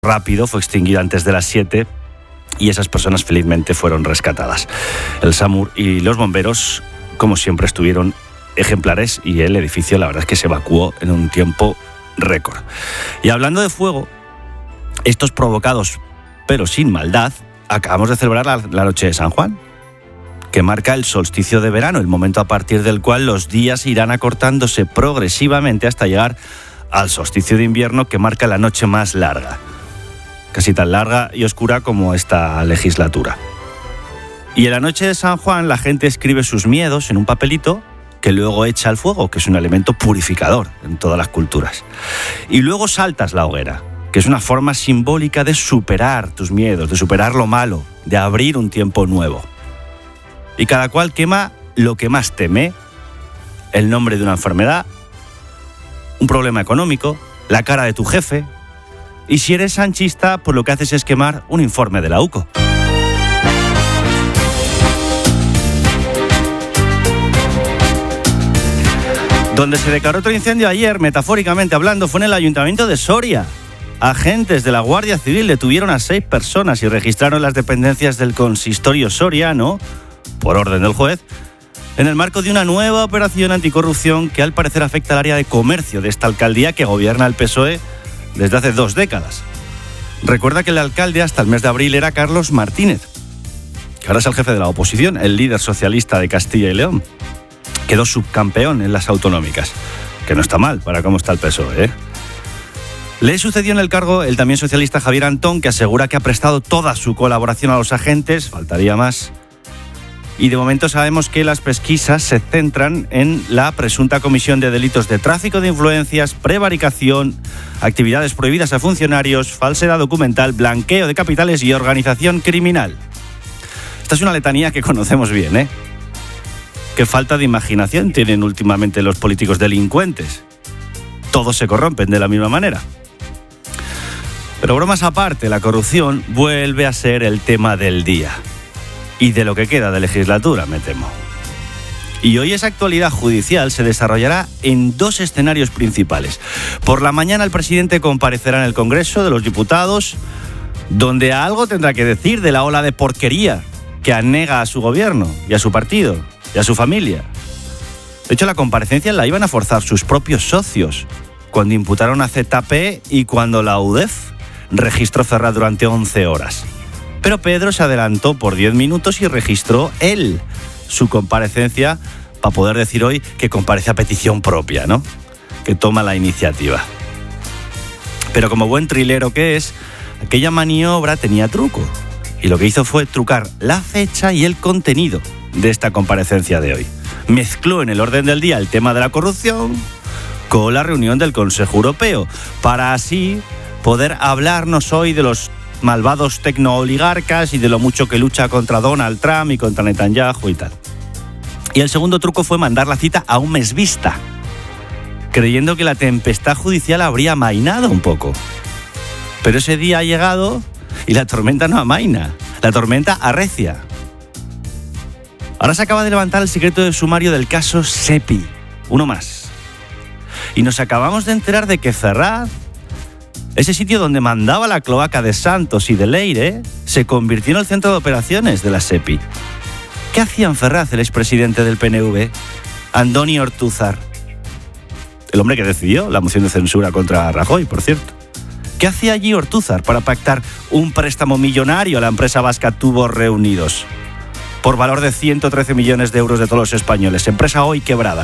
rápido, fue extinguida antes de las 7 y esas personas felizmente fueron rescatadas. El SAMUR y los bomberos, como siempre, estuvieron ejemplares y el edificio, la verdad es que se evacuó en un tiempo récord. Y hablando de fuego, estos provocados, pero sin maldad, acabamos de celebrar la noche de San Juan, que marca el solsticio de verano, el momento a partir del cual los días irán acortándose progresivamente hasta llegar al solsticio de invierno, que marca la noche más larga, casi tan larga y oscura como esta legislatura. Y en la noche de San Juan la gente escribe sus miedos en un papelito que luego echa al fuego, que es un elemento purificador en todas las culturas. Y luego saltas la hoguera, que es una forma simbólica de superar tus miedos, de superar lo malo, de abrir un tiempo nuevo. Y cada cual quema lo que más teme: el nombre de una enfermedad, un problema económico, la cara de tu jefe. Y si eres sanchista, pues lo que haces es quemar un informe de la UCO. Donde se declaró otro incendio ayer, metafóricamente hablando, fue en el Ayuntamiento de Soria. Agentes de la Guardia Civil detuvieron a 6 personas y registraron las dependencias del consistorio soriano, por orden del juez, en el marco de una nueva operación anticorrupción que al parecer afecta al área de comercio de esta alcaldía que gobierna el PSOE desde hace 2 décadas. Recuerda que el alcalde hasta el mes de abril era Carlos Martínez, que ahora es el jefe de la oposición, el líder socialista de Castilla y León. Quedó subcampeón en las autonómicas, que no está mal para cómo está el PSOE, ¿eh? Le sucedió en el cargo el también socialista Javier Antón, que asegura que ha prestado toda su colaboración a los agentes, faltaría más. Y de momento sabemos que las pesquisas se centran en la presunta comisión de delitos de tráfico de influencias, prevaricación, actividades prohibidas a funcionarios, falsedad documental, blanqueo de capitales y organización criminal. Esta es una letanía que conocemos bien, ¿eh? Qué falta de imaginación tienen últimamente los políticos delincuentes. Todos se corrompen de la misma manera. Pero bromas aparte, la corrupción vuelve a ser el tema del día. Y de lo que queda de legislatura, me temo. Y hoy esa actualidad judicial se desarrollará en 2 escenarios principales. Por la mañana el presidente comparecerá en el Congreso de los Diputados, donde algo tendrá que decir de la ola de porquería que anega a su gobierno y a su partido y a su familia. De hecho, la comparecencia la iban a forzar sus propios socios cuando imputaron a ZP y cuando la UDEF registró Ferraz durante 11 horas. Pero Pedro se adelantó por 10 minutos y registró él su comparecencia para poder decir hoy que comparece a petición propia, ¿no? Que toma la iniciativa. Pero como buen trilero que es, aquella maniobra tenía truco. Y lo que hizo fue trucar la fecha y el contenido de esta comparecencia de hoy. Mezcló en el orden del día el tema de la corrupción con la reunión del Consejo Europeo, para así poder hablarnos hoy de los malvados tecnooligarcas y de lo mucho que lucha contra Donald Trump y contra Netanyahu y tal. Y el segundo truco fue mandar la cita a un mes vista, creyendo que la tempestad judicial habría amainado un poco. Pero ese día ha llegado y la tormenta no amaina, la tormenta arrecia. Ahora se acaba de levantar el secreto del sumario del caso Sepi, uno más. Y nos acabamos de enterar de que Ferraz, ese sitio donde mandaba la cloaca de Santos y de Leire, se convirtió en el centro de operaciones de la Sepi. ¿Qué hacía en Ferraz el expresidente del PNV, Andoni Ortúzar? El hombre que decidió la moción de censura contra Rajoy, por cierto. ¿Qué hacía allí Ortúzar para pactar un préstamo millonario a la empresa vasca Tubos Reunidos por valor de 113 millones de euros de todos los españoles? Empresa hoy quebrada.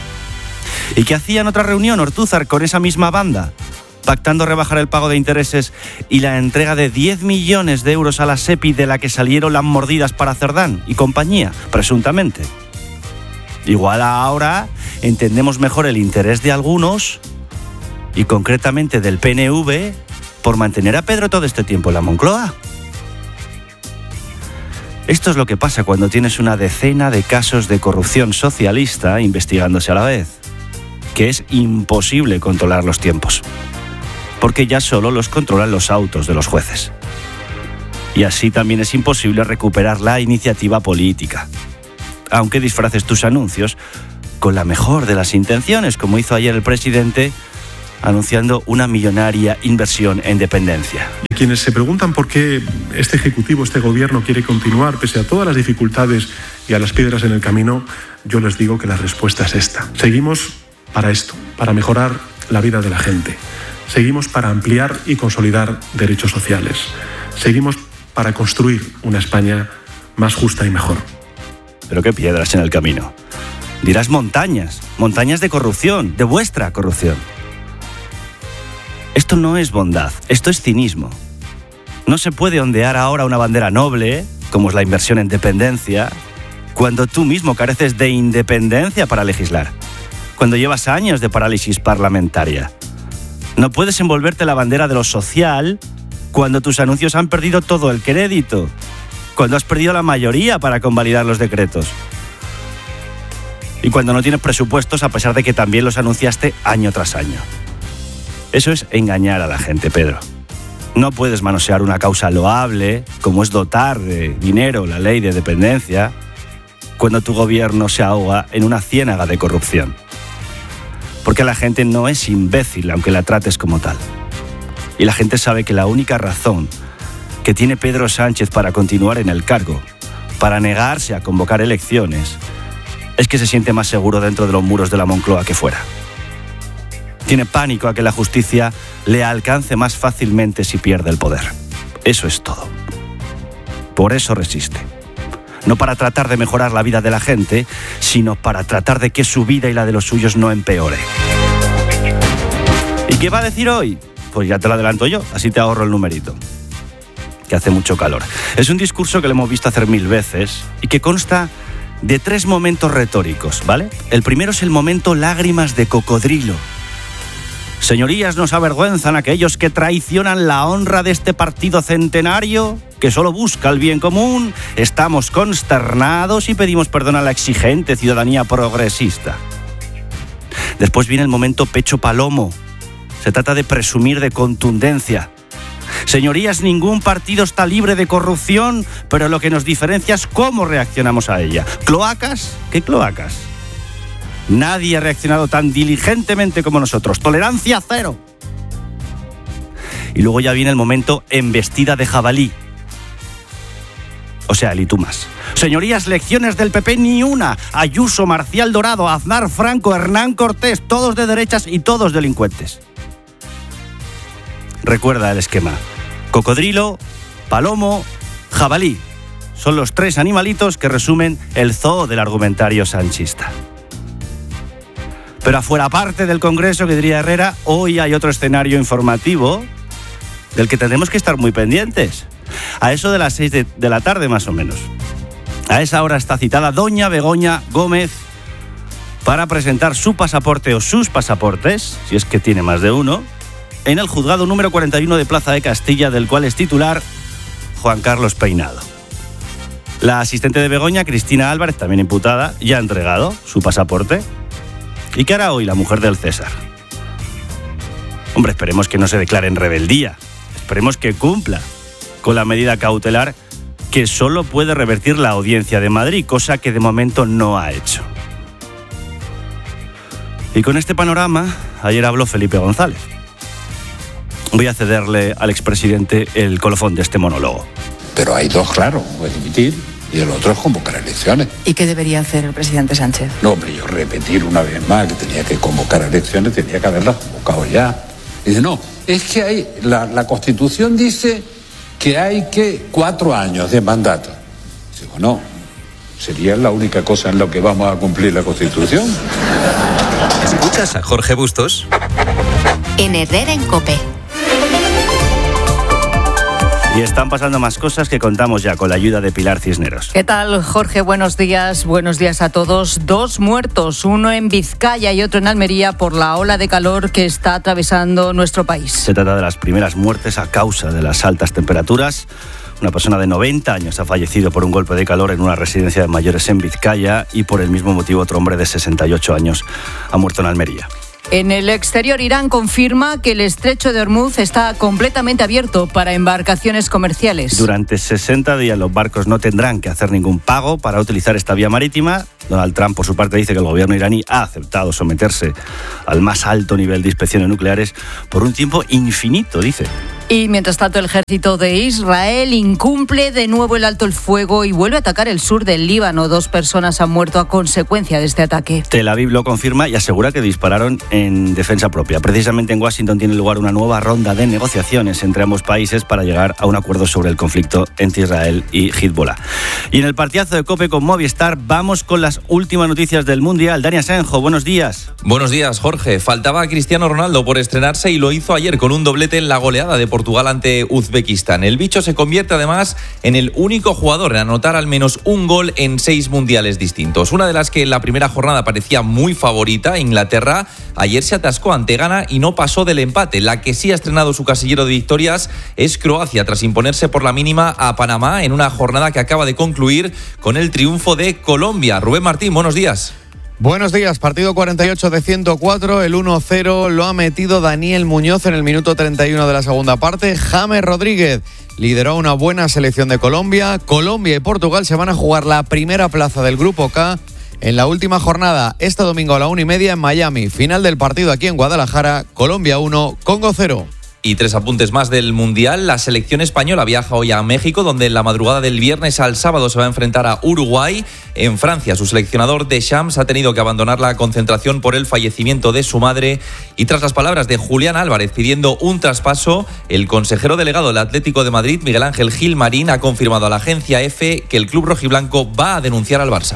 ¿Y qué hacía en otra reunión Ortúzar con esa misma banda, pactando rebajar el pago de intereses y la entrega de 10 millones de euros a la SEPI, de la que salieron las mordidas para Cerdán y compañía, presuntamente? Igual ahora entendemos mejor el interés de algunos, y concretamente del PNV, por mantener a Pedro todo este tiempo en la Moncloa. Esto es lo que pasa cuando tienes una decena de casos de corrupción socialista investigándose a la vez, que es imposible controlar los tiempos, porque ya solo los controlan los autos de los jueces. Y así también es imposible recuperar la iniciativa política, aunque disfraces tus anuncios con la mejor de las intenciones, como hizo ayer el presidente anunciando una millonaria inversión en dependencia. Quienes se preguntan por qué este Ejecutivo, este Gobierno quiere continuar pese a todas las dificultades y a las piedras en el camino, yo les digo que la respuesta es esta. Seguimos para esto, para mejorar la vida de la gente. Seguimos para ampliar y consolidar derechos sociales. Seguimos para construir una España más justa y mejor. Pero qué piedras en el camino. Dirás montañas de corrupción, de vuestra corrupción. Esto no es bondad, esto es cinismo. No se puede ondear ahora una bandera noble, como es la inversión en dependencia, cuando tú mismo careces de independencia para legislar, cuando llevas años de parálisis parlamentaria. No puedes envolverte la bandera de lo social cuando tus anuncios han perdido todo el crédito, cuando has perdido la mayoría para convalidar los decretos y cuando no tienes presupuestos a pesar de que también los anunciaste año tras año. Eso es engañar a la gente, Pedro. No puedes manosear una causa loable, como es dotar de dinero la ley de dependencia, cuando tu gobierno se ahoga en una ciénaga de corrupción. Porque la gente no es imbécil, aunque la trates como tal. Y la gente sabe que la única razón que tiene Pedro Sánchez para continuar en el cargo, para negarse a convocar elecciones, es que se siente más seguro dentro de los muros de la Moncloa que fuera. Tiene pánico a que la justicia le alcance más fácilmente si pierde el poder. Eso es todo. Por eso resiste. No para tratar de mejorar la vida de la gente, sino para tratar de que su vida y la de los suyos no empeore. ¿Y qué va a decir hoy? Pues ya te lo adelanto yo, así te ahorro el numerito. Que hace mucho calor. Es un discurso que lo hemos visto hacer 1000 veces y que consta de 3 momentos retóricos, ¿vale? El primero es el momento lágrimas de cocodrilo. Señorías, nos avergüenzan aquellos que traicionan la honra de este partido centenario, que solo busca el bien común. Estamos consternados y pedimos perdón a la exigente ciudadanía progresista. Después viene el momento pecho palomo. Se trata de presumir de contundencia. Señorías, ningún partido está libre de corrupción, pero lo que nos diferencia es cómo reaccionamos a ella. ¿Cloacas? ¿Qué cloacas? Nadie ha reaccionado tan diligentemente como nosotros. Tolerancia cero. Y luego ya viene el momento embestida de jabalí. O sea, el y tú más. Señorías, lecciones del PP ni una. Ayuso, Marcial Dorado, Aznar Franco, Hernán Cortés, todos de derechas y todos delincuentes. Recuerda el esquema. Cocodrilo, palomo, jabalí. Son los 3 animalitos que resumen el zoo del argumentario sanchista. Pero afuera parte del Congreso, que diría Herrera, hoy hay otro escenario informativo del que tendremos que estar muy pendientes. A eso de las 6 de la tarde más o menos. A esa hora está citada doña Begoña Gómez para presentar su pasaporte o sus pasaportes, si es que tiene más de uno, en el juzgado número 41 de Plaza de Castilla, del cual es titular Juan Carlos Peinado. La asistente de Begoña, Cristina Álvarez, también imputada, ya ha entregado su pasaporte. ¿Y qué hará hoy la mujer del César? Hombre, esperemos que no se declare en rebeldía. Esperemos que cumpla con la medida cautelar que solo puede revertir la Audiencia de Madrid, cosa que de momento no ha hecho. Y con este panorama, ayer habló Felipe González. Voy a cederle al expresidente el colofón de este monólogo. Pero hay dos, claro, uno es dimitir y el otro es convocar elecciones. ¿Y qué debería hacer el presidente Sánchez? No, hombre, yo repetir una vez más que tenía que convocar elecciones, tenía que haberlas convocado ya. Y dice, no, es que hay, la Constitución dice que hay 4 años de mandato. Dice, bueno, sería la única cosa en la que vamos a cumplir la Constitución. ¿Escuchas a Jorge Bustos? En Herrera en COPE. Y están pasando más cosas que contamos ya con la ayuda de Pilar Cisneros. ¿Qué tal, Jorge? Buenos días a todos. 2 muertos, uno en Vizcaya y otro en Almería por la ola de calor que está atravesando nuestro país. Se trata de las primeras muertes a causa de las altas temperaturas. Una persona de 90 años ha fallecido por un golpe de calor en una residencia de mayores en Vizcaya y por el mismo motivo otro hombre de 68 años ha muerto en Almería. En el exterior, Irán confirma que el estrecho de Hormuz está completamente abierto para embarcaciones comerciales. Durante 60 días los barcos no tendrán que hacer ningún pago para utilizar esta vía marítima. Donald Trump, por su parte, dice que el gobierno iraní ha aceptado someterse al más alto nivel de inspecciones nucleares por un tiempo infinito, dice. Y mientras tanto, el ejército de Israel incumple de nuevo el alto el fuego y vuelve a atacar el sur del Líbano. 2 personas han muerto a consecuencia de este ataque. Tel Aviv lo confirma y asegura que dispararon en defensa propia. Precisamente en Washington tiene lugar una nueva ronda de negociaciones entre ambos países para llegar a un acuerdo sobre el conflicto entre Israel y Hezbollah. Y en el partidazo de COPE con Movistar vamos con las últimas noticias del Mundial. Dani Asenjo, buenos días. Buenos días, Jorge. Faltaba a Cristiano Ronaldo por estrenarse y lo hizo ayer con un doblete en la goleada de Portugal ante Uzbekistán. El bicho se convierte además en el único jugador en anotar al menos un gol en 6 mundiales distintos. Una de las que en la primera jornada parecía muy favorita, Inglaterra, ayer se atascó ante Ghana y no pasó del empate. La que sí ha estrenado su casillero de victorias es Croacia, tras imponerse por la mínima a Panamá en una jornada que acaba de concluir con el triunfo de Colombia. Rubén Martín, buenos días. Buenos días, partido 48 de 104, el 1-0 lo ha metido Daniel Muñoz en el minuto 31 de la segunda parte. James Rodríguez lideró una buena selección de Colombia. Colombia y Portugal se van a jugar la primera plaza del Grupo K en la última jornada, este domingo a la 1:30 en Miami. Final del partido aquí en Guadalajara, Colombia 1, Congo 0. Y 3 apuntes más del Mundial. La selección española viaja hoy a México, donde en la madrugada del viernes al sábado se va a enfrentar a Uruguay. En Francia, su seleccionador Deschamps ha tenido que abandonar la concentración por el fallecimiento de su madre. Y tras las palabras de Julián Álvarez pidiendo un traspaso, el consejero delegado del Atlético de Madrid, Miguel Ángel Gilmarín, ha confirmado a la agencia EFE que el club rojiblanco va a denunciar al Barça.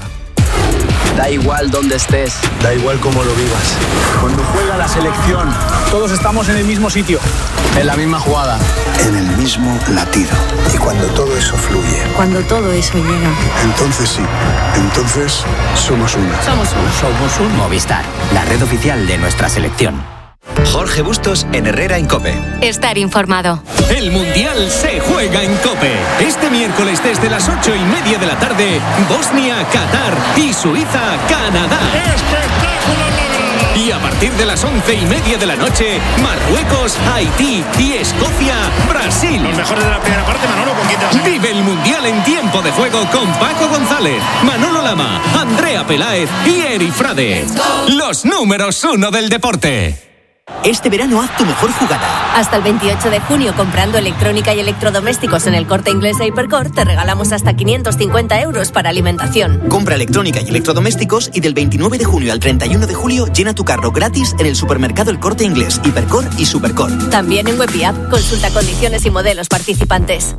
Da igual dónde estés, da igual cómo lo vivas. Cuando juega la selección, todos estamos en el mismo sitio, en la misma jugada, en el mismo latido. Y cuando todo eso fluye, cuando todo eso llega, entonces sí, entonces somos uno. Somos un Movistar, la red oficial de nuestra selección. Jorge Bustos en Herrera en COPE. Estar informado. El Mundial se juega en COPE. Este miércoles desde las 8:30 de la tarde, Bosnia, Qatar y Suiza, Canadá. ¡Espectáculo! Y a partir de las 11:30 de la noche, Marruecos, Haití y Escocia, Brasil. Los mejores de la primera parte, Manolo, ¿con quién te vas? Vive el Mundial en tiempo de juego con Paco González, Manolo Lama, Andrea Peláez y Eri Frade. Los números 1 del deporte. Este verano haz tu mejor jugada. Hasta el 28 de junio, comprando electrónica y electrodomésticos en el Corte Inglés e Hipercor, te regalamos hasta 550 euros para alimentación. Compra electrónica y electrodomésticos y del 29 de junio al 31 de julio llena tu carro gratis en el supermercado El Corte Inglés, Hipercor y Supercor. También en web y app, consulta condiciones y modelos participantes.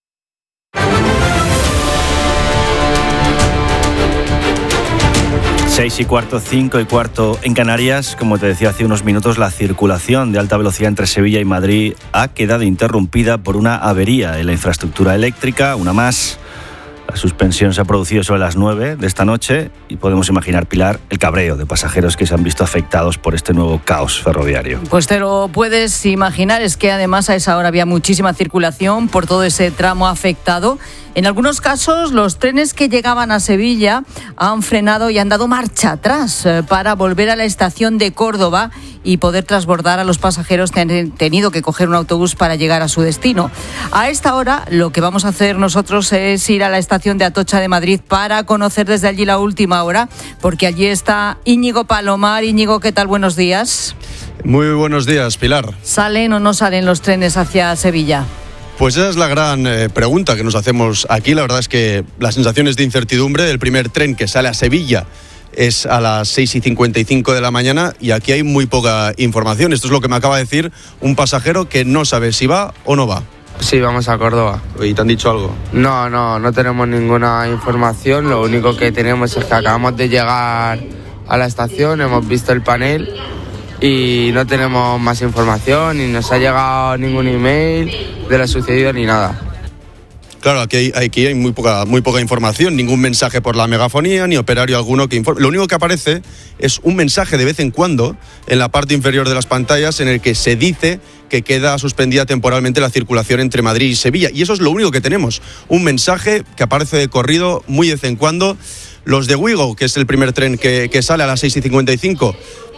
6:15, 5:15 en Canarias. Como te decía hace unos minutos, la circulación de alta velocidad entre Sevilla y Madrid ha quedado interrumpida por una avería en la infraestructura eléctrica, una más. La suspensión se ha producido sobre las 9 de esta noche y podemos imaginar, Pilar, el cabreo de pasajeros que se han visto afectados por este nuevo caos ferroviario. Pues te lo puedes imaginar, es que además a esa hora había muchísima circulación por todo ese tramo afectado. En algunos casos, los trenes que llegaban a Sevilla han frenado y han dado marcha atrás para volver a la estación de Córdoba y poder transbordar a los pasajeros que han tenido que coger un autobús para llegar a su destino. A esta hora, lo que vamos a hacer nosotros es ir a la estación de Atocha de Madrid para conocer desde allí la última hora, porque allí está Íñigo Palomar. Íñigo, ¿qué tal? Buenos días. Muy buenos días, Pilar. ¿Salen o no salen los trenes hacia Sevilla? Pues esa es la gran pregunta que nos hacemos aquí. La verdad es que las sensaciones de incertidumbre del primer tren que sale a Sevilla es a las 6:55 de la mañana y aquí hay muy poca información. Esto es lo que me acaba de decir un pasajero que no sabe si va o no va. Sí, vamos a Córdoba. ¿Y te han dicho algo? No tenemos ninguna información. Lo único que tenemos es que acabamos de llegar a la estación, hemos visto el panel y no tenemos más información, ni nos ha llegado ningún email de lo sucedido ni nada. Claro, aquí hay muy poca información, ningún mensaje por la megafonía, ni operario alguno que informe. Lo único que aparece es un mensaje de vez en cuando en la parte inferior de las pantallas en el que se dice que queda suspendida temporalmente la circulación entre Madrid y Sevilla. Y eso es lo único que tenemos, un mensaje que aparece de corrido muy de vez en cuando. Los de Wigo, que es el primer tren que sale a las 6:55,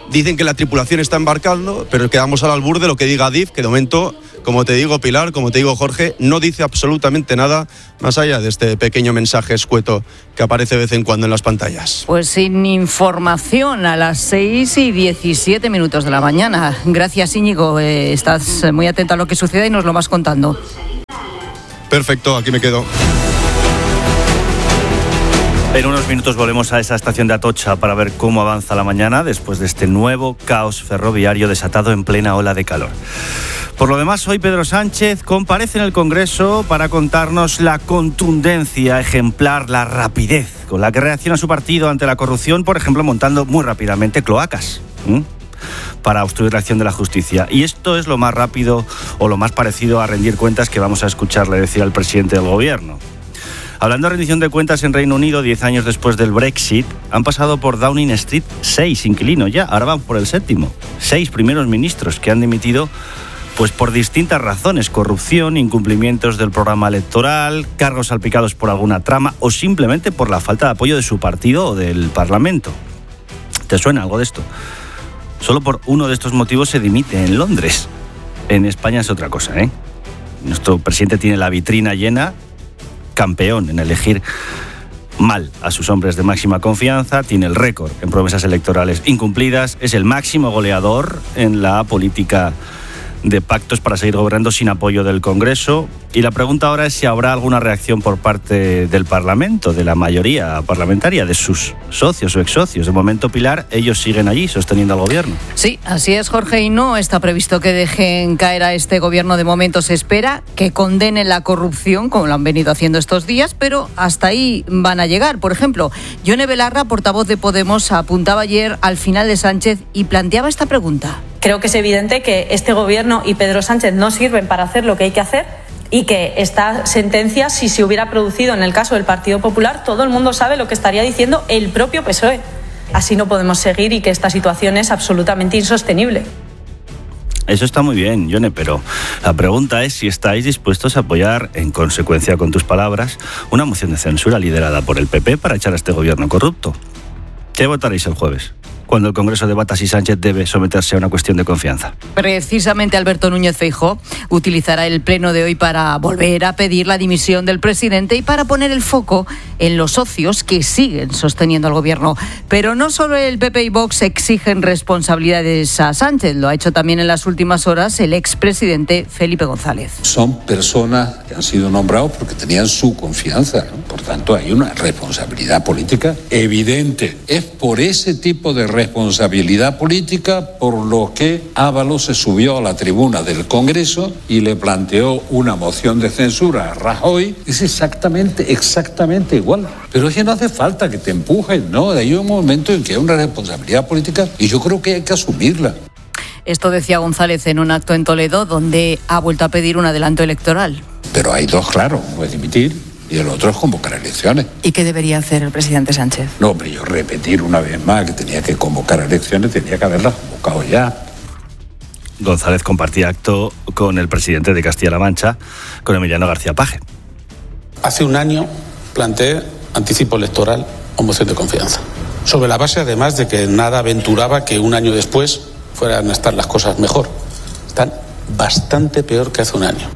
Dicen que la tripulación está embarcando, pero quedamos al albur de lo que diga Adif, que de momento, como te digo Pilar, como te digo Jorge, no dice absolutamente nada más allá de este pequeño mensaje escueto que aparece de vez en cuando en las pantallas. Pues sin información a las 6:17 de la mañana. Gracias, Íñigo. Estás muy atento a lo que sucede y nos lo vas contando. Perfecto, aquí me quedo. En unos minutos volvemos a esa estación de Atocha para ver cómo avanza la mañana después de este nuevo caos ferroviario desatado en plena ola de calor. Por lo demás, hoy Pedro Sánchez comparece en el Congreso para contarnos la contundencia ejemplar, la rapidez con la que reacciona su partido ante la corrupción, por ejemplo, montando muy rápidamente cloacas para obstruir la acción de la justicia. Y esto es lo más rápido o lo más parecido a rendir cuentas que vamos a escucharle decir al presidente del Gobierno. Hablando de rendición de cuentas en Reino Unido, 10 años después del Brexit, han pasado por Downing Street 6 inquilinos ya, ahora van por el 7º. 6 primeros ministros que han dimitido pues por distintas razones: corrupción, incumplimientos del programa electoral, cargos salpicados por alguna trama o simplemente por la falta de apoyo de su partido o del Parlamento. ¿Te suena algo de esto? Solo por uno de estos motivos se dimite en Londres. En España es otra cosa, ¿eh? Nuestro presidente tiene la vitrina llena, campeón en elegir mal a sus hombres de máxima confianza, tiene el récord en promesas electorales incumplidas, es el máximo goleador en la política de pactos para seguir gobernando sin apoyo del Congreso. Y la pregunta ahora es si habrá alguna reacción por parte del Parlamento, de la mayoría parlamentaria, de sus socios o ex-socios. De momento, Pilar, ellos siguen allí sosteniendo al gobierno. Sí, así es, Jorge, y no está previsto que dejen caer a este gobierno. De momento se espera que condenen la corrupción, como lo han venido haciendo estos días, pero hasta ahí van a llegar. Por ejemplo, Yone Belarra, portavoz de Podemos, apuntaba ayer al final de Sánchez y planteaba esta pregunta. Creo que es evidente que este gobierno y Pedro Sánchez no sirven para hacer lo que hay que hacer y que esta sentencia, si se hubiera producido en el caso del Partido Popular, todo el mundo sabe lo que estaría diciendo el propio PSOE. Así no podemos seguir y que esta situación es absolutamente insostenible. Eso está muy bien, Yone, pero la pregunta es si estáis dispuestos a apoyar, en consecuencia con tus palabras, una moción de censura liderada por el PP para echar a este gobierno corrupto. ¿Qué votaréis el jueves, cuando el Congreso debata si Sánchez debe someterse a una cuestión de confianza? Precisamente Alberto Núñez Feijóo utilizará el pleno de hoy para volver a pedir la dimisión del presidente y para poner el foco en los socios que siguen sosteniendo al gobierno. Pero no solo el PP y Vox exigen responsabilidades a Sánchez, lo ha hecho también en las últimas horas el expresidente Felipe González. Son personas que han sido nombrados porque tenían su confianza, ¿no? Por tanto, hay una responsabilidad política evidente. Es por ese tipo de responsabilidad política por lo que Ábalos se subió a la tribuna del Congreso y le planteó una moción de censura a Rajoy. Es exactamente igual. Pero es que no hace falta que te empujen, ¿no? Hay un momento en que hay una responsabilidad política y yo creo que hay que asumirla. Esto decía González en un acto en Toledo donde ha vuelto a pedir un adelanto electoral. Pero hay dos, claro, uno es dimitir y el otro es convocar elecciones. ¿Y qué debería hacer el presidente Sánchez? No, hombre, yo repetir una vez más que tenía que convocar elecciones, tenía que haberlas convocado ya. González compartía acto con el presidente de Castilla-La Mancha, con Emiliano García Paje. Hace un año planteé anticipo electoral o moción de confianza, sobre la base además de que nada aventuraba que un año después fueran a estar las cosas mejor. Están bastante peor que hace un año.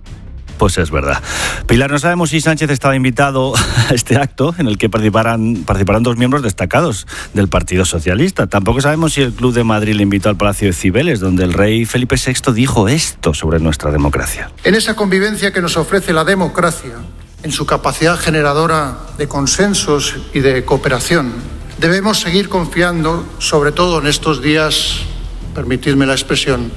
Pues es verdad. Pilar, no sabemos si Sánchez estaba invitado a este acto en el que participarán 2 miembros destacados del Partido Socialista. Tampoco sabemos si el Club de Madrid le invitó al Palacio de Cibeles, donde el rey Felipe VI dijo esto sobre nuestra democracia. En esa convivencia que nos ofrece la democracia, en su capacidad generadora de consensos y de cooperación, debemos seguir confiando, sobre todo en estos días, permitidme la expresión,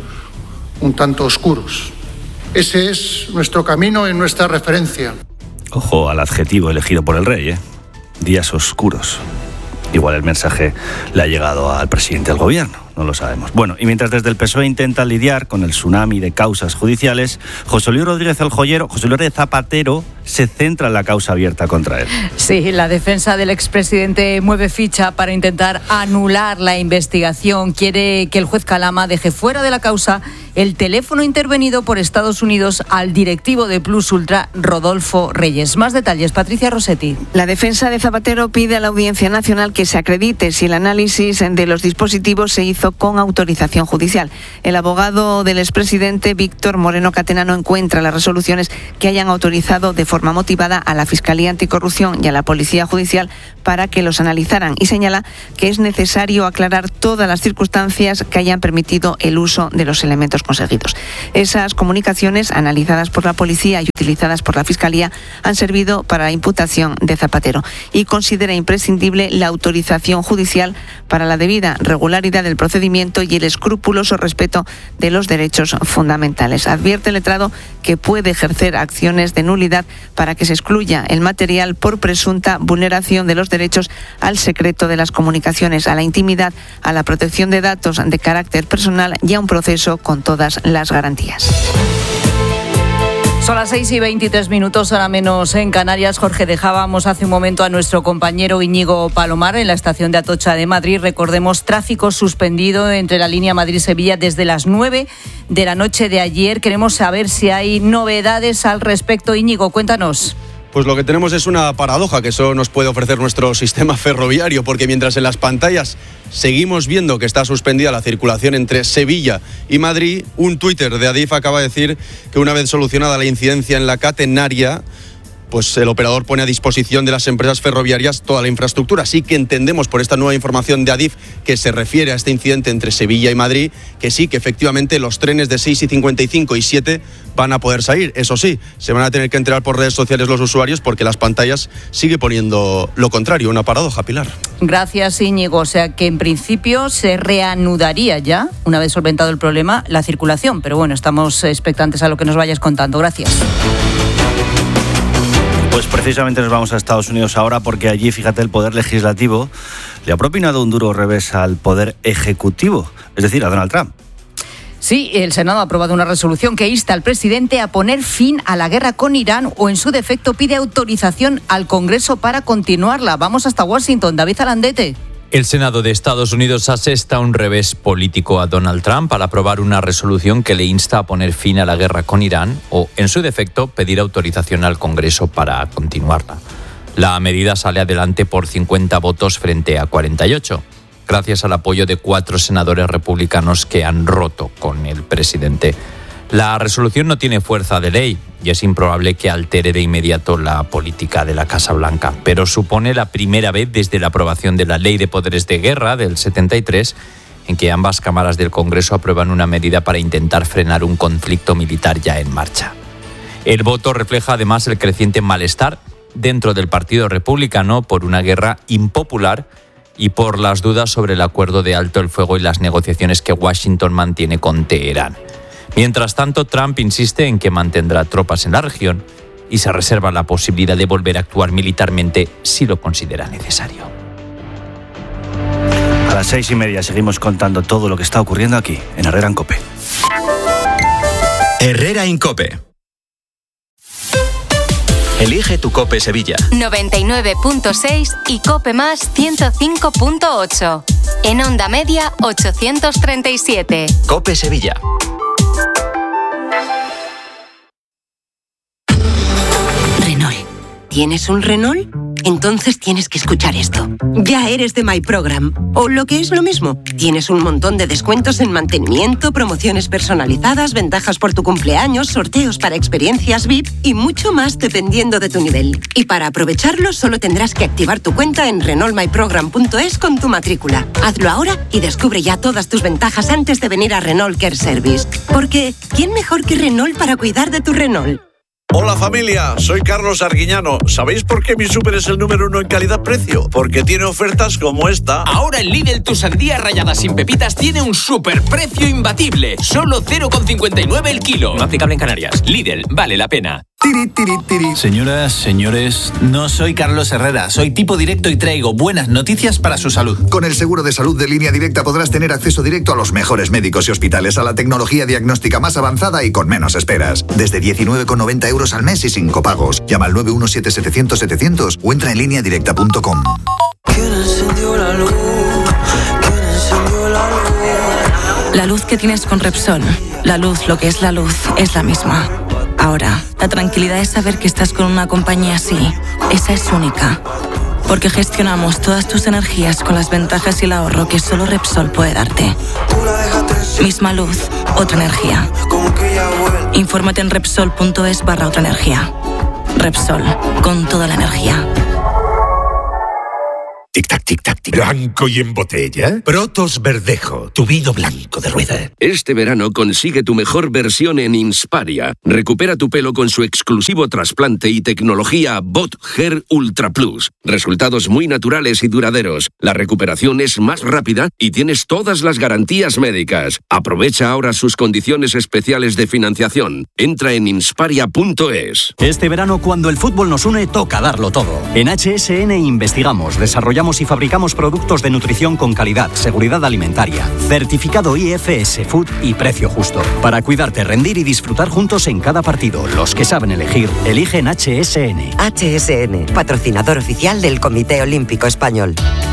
un tanto oscuros. Ese es nuestro camino y nuestra referencia. Ojo al adjetivo elegido por el rey, ¿eh? Días oscuros. Igual el mensaje le ha llegado al presidente del gobierno, no lo sabemos. Bueno, y mientras desde el PSOE intenta lidiar con el tsunami de causas judiciales, José Luis Rodríguez el Joyero, José Luis Zapatero, se centra en la causa abierta contra él. Sí, la defensa del expresidente mueve ficha para intentar anular la investigación. Quiere que el juez Calama deje fuera de la causa el teléfono intervenido por Estados Unidos al directivo de Plus Ultra, Rodolfo Reyes. Más detalles, Patricia Rossetti. La defensa de Zapatero pide a la Audiencia Nacional que se acredite si el análisis de los dispositivos se hizo con autorización judicial. El abogado del expresidente, Víctor Moreno Catena, no encuentra las resoluciones que hayan autorizado de forma motivada a la Fiscalía Anticorrupción y a la Policía Judicial para que los analizaran, y señala que es necesario aclarar todas las circunstancias que hayan permitido el uso de los elementos conseguidos. Esas comunicaciones, analizadas por la policía y utilizadas por la Fiscalía, han servido para la imputación de Zapatero, y considera imprescindible la autorización judicial para la debida regularidad del procedimiento y el escrupuloso respeto de los derechos fundamentales. Advierte el letrado que puede ejercer acciones de nulidad para que se excluya el material por presunta vulneración de los derechos al secreto de las comunicaciones, a la intimidad, a la protección de datos de carácter personal y a un proceso con todas las garantías. Son las 6:23, hora menos en Canarias. Jorge, dejábamos hace un momento a nuestro compañero Íñigo Palomar en la estación de Atocha de Madrid. Recordemos, tráfico suspendido entre la línea Madrid-Sevilla desde las 9 de la noche de ayer. Queremos saber si hay novedades al respecto. Íñigo, cuéntanos. Pues lo que tenemos es una paradoja que solo nos puede ofrecer nuestro sistema ferroviario, porque mientras en las pantallas seguimos viendo que está suspendida la circulación entre Sevilla y Madrid, un Twitter de Adif acaba de decir que una vez solucionada la incidencia en la catenaria, pues el operador pone a disposición de las empresas ferroviarias toda la infraestructura. Así que entendemos por esta nueva información de Adif que se refiere a este incidente entre Sevilla y Madrid, que sí, que efectivamente los trenes de 6:55 y 7 van a poder salir. Eso sí, se van a tener que enterar por redes sociales los usuarios, porque las pantallas sigue poniendo lo contrario, una paradoja, Pilar. Gracias, Íñigo. O sea que en principio se reanudaría ya, una vez solventado el problema, la circulación. Pero bueno, estamos expectantes a lo que nos vayas contando. Gracias. Pues precisamente nos vamos a Estados Unidos ahora, porque allí, fíjate, el Poder Legislativo le ha propinado un duro revés al Poder Ejecutivo, es decir, a Donald Trump. Sí, el Senado ha aprobado una resolución que insta al presidente a poner fin a la guerra con Irán, o en su defecto pide autorización al Congreso para continuarla. Vamos hasta Washington. David Alandete. El Senado de Estados Unidos asesta un revés político a Donald Trump al aprobar una resolución que le insta a poner fin a la guerra con Irán, o, en su defecto, pedir autorización al Congreso para continuarla. La medida sale adelante por 50 votos frente a 48, gracias al apoyo de 4 senadores republicanos que han roto con el presidente. La resolución no tiene fuerza de ley y es improbable que altere de inmediato la política de la Casa Blanca, pero supone la primera vez desde la aprobación de la Ley de Poderes de Guerra del 73 en que ambas cámaras del Congreso aprueban una medida para intentar frenar un conflicto militar ya en marcha. El voto refleja además el creciente malestar dentro del Partido Republicano por una guerra impopular y por las dudas sobre el acuerdo de alto el fuego y las negociaciones que Washington mantiene con Teherán. Mientras tanto, Trump insiste en que mantendrá tropas en la región y se reserva la posibilidad de volver a actuar militarmente si lo considera necesario. A las 6:30 seguimos contando todo lo que está ocurriendo aquí, en Herrera en COPE. Herrera en COPE. Elige tu COPE Sevilla. 99.6 y COPE más 105.8. En onda media 837. COPE Sevilla. Renault. ¿Tienes un Renault? Entonces tienes que escuchar esto. Ya eres de My Program. O lo que es lo mismo, tienes un montón de descuentos en mantenimiento, promociones personalizadas, ventajas por tu cumpleaños, sorteos para experiencias VIP y mucho más dependiendo de tu nivel. Y para aprovecharlo solo tendrás que activar tu cuenta en renaultmyprogram.es con tu matrícula. Hazlo ahora y descubre ya todas tus ventajas antes de venir a Renault Care Service. Porque ¿quién mejor que Renault para cuidar de tu Renault? Hola familia, soy Carlos Arguiñano. ¿Sabéis por qué mi súper es el número 1 en calidad-precio? Porque tiene ofertas como esta. Ahora en Lidl tu sandía rallada sin pepitas tiene un superprecio imbatible. Solo 0,59 el kilo. No aplicable en Canarias. Lidl, vale la pena. Señoras, señores, no soy Carlos Herrera, soy tipo directo y traigo buenas noticias para su salud. Con el seguro de salud de Línea Directa podrás tener acceso directo a los mejores médicos y hospitales, a la tecnología diagnóstica más avanzada y con menos esperas. Desde 19,90 € al mes y sin copagos. Llama al 917-700-700 o entra en lineadirecta.com. La luz que tienes con Repsol, la luz, lo que es la luz, es la misma. Ahora, la tranquilidad es saber que estás con una compañía así. Esa es única. Porque gestionamos todas tus energías con las ventajas y el ahorro que solo Repsol puede darte. Misma luz, otra energía. Infórmate en Repsol.es/otra energía. Repsol, con toda la energía. Tic-tac, tic-tac, tic. ¿Blanco y en botella? Protos Verdejo, tu vino blanco de rueda. Este verano consigue tu mejor versión en Insparia. Recupera tu pelo con su exclusivo trasplante y tecnología Bot Hair Ultra Plus. Resultados muy naturales y duraderos. La recuperación es más rápida y tienes todas las garantías médicas. Aprovecha ahora sus condiciones especiales de financiación. Entra en insparia.es. Este verano, cuando el fútbol nos une, toca darlo todo. En HSN investigamos, desarrollamos y fabricamos productos de nutrición con calidad, seguridad alimentaria, certificado IFS Food y precio justo. Para cuidarte, rendir y disfrutar juntos en cada partido. Los que saben elegir, eligen HSN. HSN, patrocinador oficial del Comité Olímpico Español.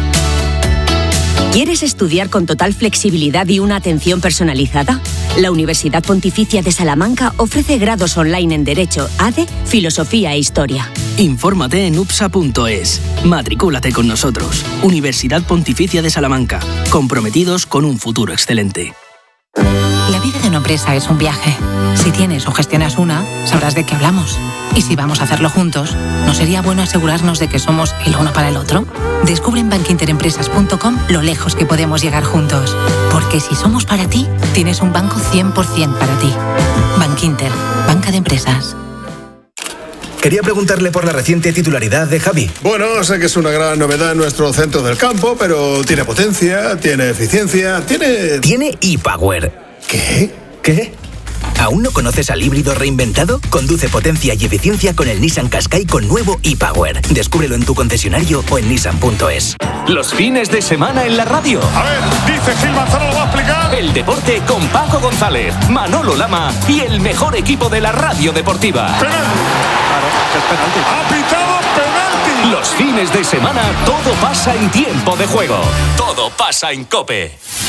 ¿Quieres estudiar con total flexibilidad y una atención personalizada? La Universidad Pontificia de Salamanca ofrece grados online en Derecho, ADE, Filosofía e Historia. Infórmate en upsa.es. Matricúlate con nosotros. Universidad Pontificia de Salamanca. Comprometidos con un futuro excelente. La vida de una empresa es un viaje. Si tienes o gestionas una, sabrás de qué hablamos. Y si vamos a hacerlo juntos, ¿no sería bueno asegurarnos de que somos el uno para el otro? Descubre en bankinterempresas.com lo lejos que podemos llegar juntos. Porque si somos para ti, tienes un banco 100% para ti. Bankinter, banca de empresas. Quería preguntarle por la reciente titularidad de Javi. Bueno, sé que es una gran novedad en nuestro centro del campo, pero tiene potencia, tiene eficiencia, tiene... Tiene ePower. ¿Qué? ¿Aún no conoces al híbrido reinventado? Conduce potencia y eficiencia con el Nissan Qashqai con nuevo ePower. Descúbrelo en tu concesionario o en nissan.es. Los fines de semana en la radio. A ver, dice Gil Manzano, lo va a explicar. El deporte con Paco González, Manolo Lama y el mejor equipo de la radio deportiva. Penalti. Claro, es penalti. Ha pitado penalti. Los fines de semana todo pasa en tiempo de juego. Todo pasa en COPE.